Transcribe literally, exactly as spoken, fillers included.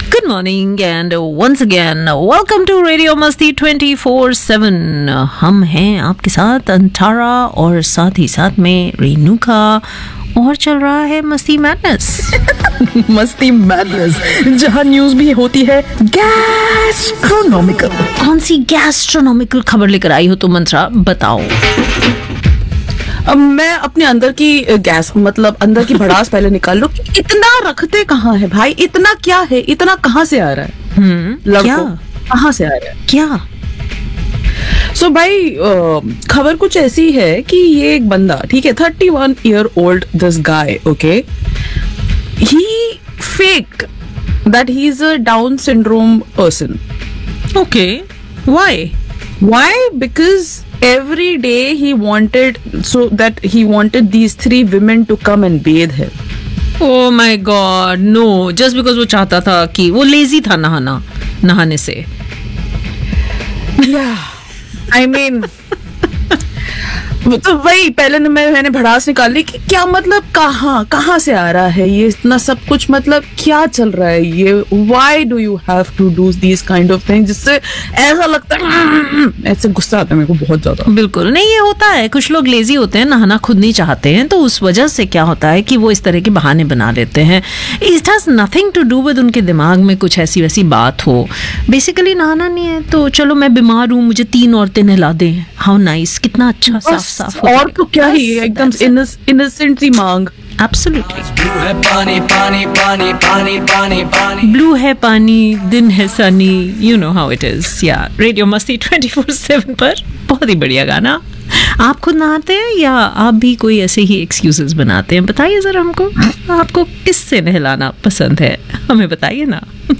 Good morning and once again welcome to Radio Masti twenty four seven. हम हैं आपके साथ अंटारा और साथ ही साथ में रेणुका और चल रहा है मस्ती मैडनेस. मस्ती मैडनेस जहाँ न्यूज भी होती है गैस्ट्रोनॉमिकल. कौन सी गैस्ट्रोनॉमिकल खबर लेकर आई हो तुम मंत्रा, बताओ. अब मैं अपने अंदर की गैस मतलब अंदर की भड़ास पहले निकाल लो. इतना रखते कहाँ है भाई, इतना क्या है, इतना कहाँ से आ रहा है. हम्म लड़कों कहाँ से आ रहा है क्या. सो so, भाई खबर कुछ ऐसी है कि ये एक बंदा, ठीक है, thirty one year old this guy, okay, he fake that he is a down syndrome person. Okay, why why because every day he wanted, so that he wanted these three women to come and bathe him. Oh my god, no, just because वो चाहता था कि वो lazy था नहाना नहाने से. Yeah, I mean तो वही पहले मैं मैंने भड़ास निकाली कि क्या मतलब कहाँ कहाँ से आ रहा है ये इतना सब कुछ, मतलब क्या चल रहा है ये. Why do you have to do these kind of things, जिससे ऐसा लगता है, ऐसे गुस्सा आता है मेरे को बहुत ज्यादा. बिल्कुल नहीं, ये होता है, कुछ लोग लेजी होते हैं, नहाना खुद नहीं चाहते हैं, तो उस वजह से क्या होता है कि वो इस तरह के बहाने बना लेते हैं. It has nothing to do with उनके दिमाग में कुछ ऐसी वैसी बात हो. बेसिकली नहाना नहीं है तो चलो मैं बीमार हूँ, मुझे तीन औरतें नहला दें. हाउ नाइस, कितना अच्छा साफ साफ. और तो क्या ही एकदम इनोसेंट सी मांग. एब्सोल्युटली. ब्लू है पानी पानी पानी पानी पानी पानी ब्लू है पानी, दिन है Sunny, you know how it is. या रेडियो मस्ती ट्वेंटी फोर सेवन पर बहुत ही बढ़िया गाना. आप खुद नहाते हैं या आप भी कोई ऐसे ही एक्सक्यूजेस बनाते हैं? बताइए जरा हमको, आपको किससे नहलाना पसंद है, हमें बताइए ना.